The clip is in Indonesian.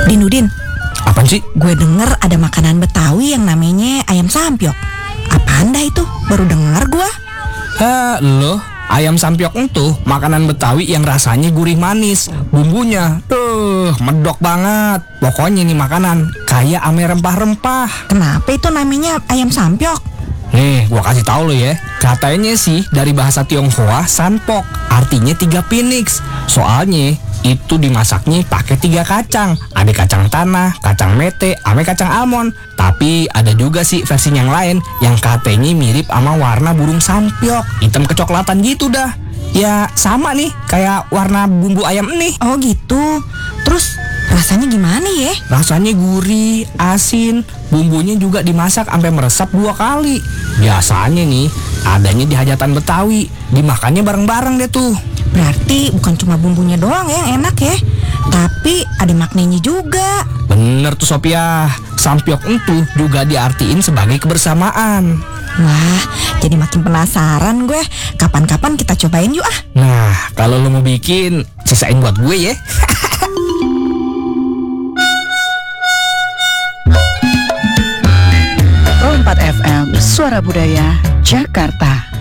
Udin, Apaan sih? gue denger ada makanan Betawi yang namanya ayam sampiok. Apaan dah itu? Baru denger gue. Loh, ayam sampiok itu makanan Betawi yang rasanya gurih manis. Bumbunya, medok banget. Pokoknya nih makanan kaya ame rempah-rempah. Kenapa itu namanya ayam sampiok? Nih, gua kasih tahu lo ya. Katanya sih dari bahasa Tionghoa sanpok, artinya 3 phoenix. Soalnya itu dimasaknya pakai 3 kacang. Ada kacang tanah, kacang mete, ame kacang almond. Tapi ada juga sih versi yang lain yang katanya mirip sama warna burung sampiok, hitam kecoklatan gitu dah. Ya sama nih kayak warna bumbu ayam nih. Oh gitu. Terus rasanya gimana ya? Rasanya gurih, asin, bumbunya juga dimasak sampai meresap 2 kali. Biasanya nih adanya di hajatan Betawi, dimakannya bareng-bareng deh tuh. Berarti bukan cuma bumbunya doang yang enak ya, tapi ada maknanya juga. Bener tuh Sophia, sampiok itu juga diartiin sebagai kebersamaan. Wah, jadi makin penasaran gue. Kapan-kapan kita cobain yuk ah. Nah, kalau lo mau bikin, sisain buat gue ya. Pro 4 FM, Suara Budaya, Jakarta.